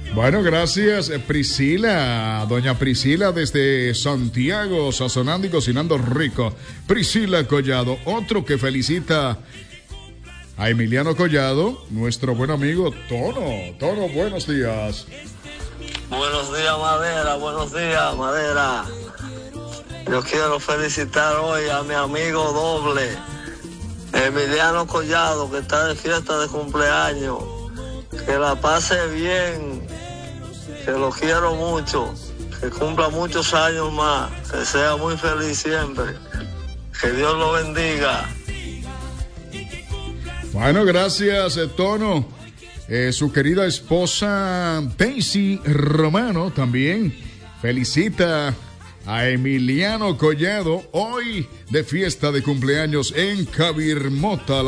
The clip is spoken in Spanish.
Bueno, gracias Priscila, doña Priscila desde Santiago, sazonando y cocinando rico. Priscila Collado, otro que felicita a Emiliano Collado, nuestro buen amigo Tono. Tono, buenos días. Buenos días, Madera. Yo quiero felicitar hoy a mi amigo doble, Emiliano Collado, que está de fiesta de cumpleaños. Que la pase bien, que lo quiero mucho, que cumpla muchos años más, que sea muy feliz siempre. Que Dios lo bendiga. Bueno, gracias, Tono. Su querida esposa Daisy Romano también felicita a Emiliano Collado hoy de fiesta de cumpleaños en Cabirmota.